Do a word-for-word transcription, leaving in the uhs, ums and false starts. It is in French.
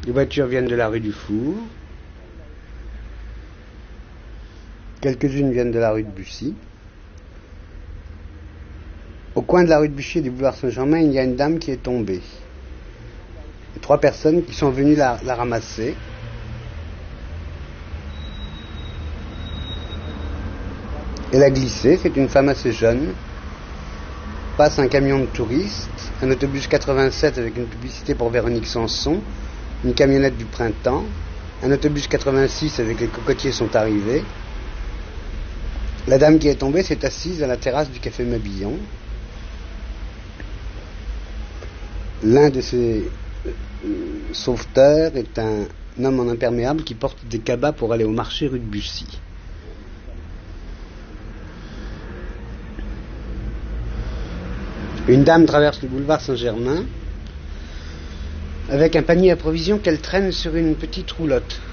Les voitures viennent de la rue du Four. Quelques-unes viennent de la rue de Bussy. Au coin de la rue de Bussy et du boulevard Saint-Germain, il y a une dame qui est tombée. Trois personnes qui sont venues la, la ramasser. Elle a glissé, c'est une femme assez jeune. Passe un camion de touristes, un autobus quatre-vingt-sept avec une publicité pour Véronique Sanson, une camionnette du printemps, un autobus quatre-vingt-six avec les cocotiers sont arrivés. La dame qui est tombée s'est assise à la terrasse du café Mabillon. L'un de ces sauveteurs est un homme en imperméable qui porte des cabas pour aller au marché rue de Bussy. Une dame traverse le boulevard Saint-Germain avec un panier à provisions qu'elle traîne sur une petite roulotte.